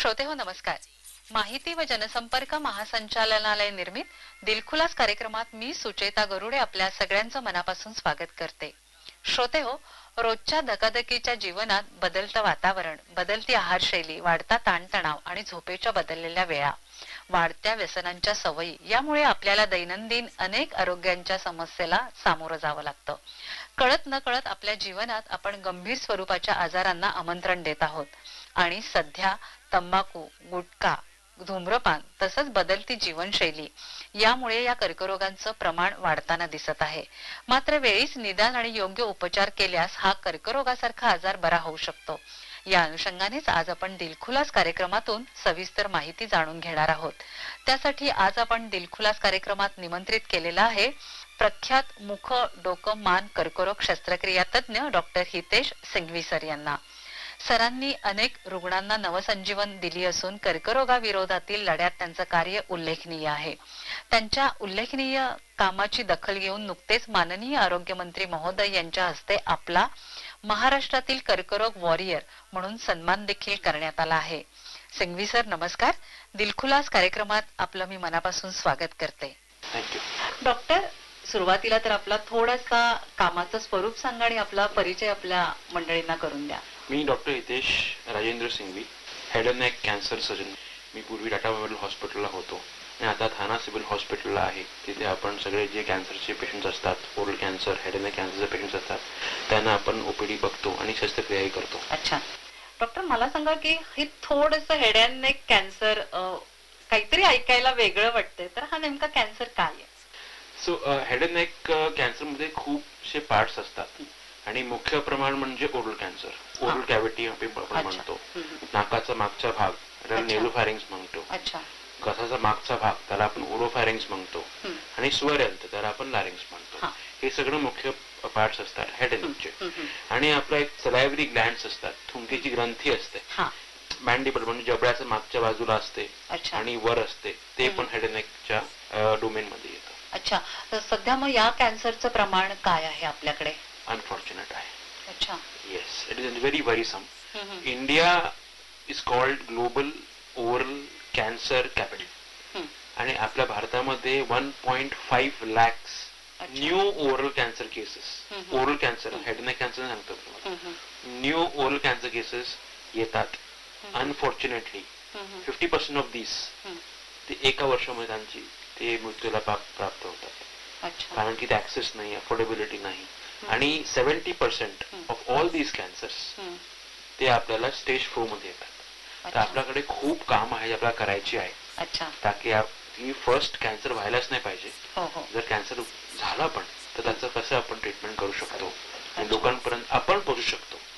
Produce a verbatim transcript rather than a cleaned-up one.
श्रोते हो नमस्कार. माहिती व जनसंपर्क महासंचालनालय निर्मित दिलखुलास कार्यक्रमात मी सुचेता गरुडे आपल्या सगळ्यांचं मनापासून स्वागत करते. श्रोते हो, रोजच्या धकाधकीच्या जीवनात बदलतं वातावरण, बदलती आहारशैली, वाढता ताणतणाव आणि झोपेच्या बदललेल्या वेळा, वाढत्या व्यसनांच्या सवयी यामुळे आपल्याला दैनंदिन अनेक आरोग्यांच्या समस्येला सामोरं जावं लागतं. कळत न कळत आपल्या जीवनात आपण गंभीर स्वरूपाच्या आजारांना आमंत्रण देत आहोत आणि सध्या तंबाखू, गुटखा, धूम्रपान तसंच बदलती जीवनशैली यामुळे या कर्करोगांचं प्रमाण वाढताना दिसत आहे. मात्र वेळीच निदान आणि योग्य उपचार केल्यास हा कर्करोगासारखा आजार बरा होऊ शकतो. या अनुषंगानेच आज आपण दिलखुलास कार्यक्रमातून सविस्तर माहिती जाणून घेणार आहोत. त्यासाठी आज आपण दिलखुलास कार्यक्रमात निमंत्रित केलेला आहे प्रख्यात मुख, डोकं, मान कर्करोग शस्त्रक्रिया तज्ञ डॉक्टर हितेश सिंघवी सर यांना. सरांनी अनेक रुग्णांना नवसंजीवन दिली असून कर्करोगाविरोधातील लढ्यात त्यांचं कार्य उल्लेखनीय आहे. त्यांच्या उल्लेखनीय कामाची दखल घेऊन नुकतेच माननीय आरोग्य मंत्री महोदय यांच्या हस्ते आपला महाराष्ट्रातील कर्करोग वॉरियर म्हणून सन्मान देखील करण्यात आला आहे. सिंघवी सर नमस्कार. दिलखुलास कार्यक्रमात आपलं मी मनापासून स्वागत करते. डॉक्टर, सुरुवातीला तर आपला थोडासा कामाचं स्वरूप सांगा आणि आपला परिचय आपल्या मंडळींना करून द्या. मी doctor Hitesh Rajendra Singhvi, head and neck cancer surgeon. मी पूर्वी टाटा मेमोरियल हॉस्पिटलला होतो आणि आता थाना सिव्हिल हॉस्पिटलला आहे. तिथे आपण सगळे जे कॅन्सरचे पेशंट्स असतात, oral cancer, head and neck कॅन्सरचे patients असतात, त्यांना आपण ओपीडी बघतो आणि शस्त्रक्रियाही करतो. अच्छा डॉक्टर, मला सांगा की हे थोडंसं हेड अँड नेक कॅन्सर काहीतरी ऐकायला वेगळं वाटतंय, तर हा नेमका कॅन्सर काय आहे? So head and neck cancer मध्ये खूपसे पार्ट्स असतात आणि मुख्य प्रमाण म्हणजे ओरल कॅन्सर, ओरल कॅव्हिटी आपण म्हणतो. नाकाचा मागचा भाग त्याला नेरोफॅरिंग्स म्हणतो, घसाचा मागचा भाग त्याला आपण ओरोफॅरिंग्स म्हणतो आणि स्वरयंत्र त्याला आपण लॅरिंग्स म्हणतो. हे सगळं मुख्य पार्ट्स असतात हेड अँड नेकचे. आणि आपला एक सलायव्हरी ग्लँड्स असतात, थुंकीची ग्रंथी असते, मॅन्डिबल म्हणजे जबड्याच्या मागच्या बाजूला असते आणि वर असते, ते पण हेड अँड नेकच्या डोमेन मध्ये येतं. अच्छा, सध्या मग या कॅन्सरचं प्रमाण काय आहे आपल्याकडे? अनफॉर्च्युनेट आहे. अच्छा. Yes, it is very व्हेरीसम. India is called global oral cancer capital आणि आपल्या भारतामध्ये one point five lakhs new oral cancer cases, oral cancer, head neck cancer सांगतो, न्यू ओरल कॅन्सर केसेस येतात. अनफॉर्च्युनेटली फिफ्टी पर्सेंट ऑफ दिस ते एका वर्षामध्ये त्यांची ते मृत्यूला प्राप्त होतात, कारण की ते ऍक्सेस नाही, अफोर्डेबिलिटी नाही. आणि seventy percent of all these cancers ते आपल्याला स्टेज फोर मध्ये येतात. तर आपल्याकडे खूप काम आहे आपल्याला करायची आहे, ताकी फर्स्ट कॅन्सर व्हायलाच नाही पाहिजे. जर कॅन्सर झाला पण तर त्याचं कसं आपण ट्रीटमेंट करू शकतो, लोकांपर्यंत आपण पोहोचू शकतो,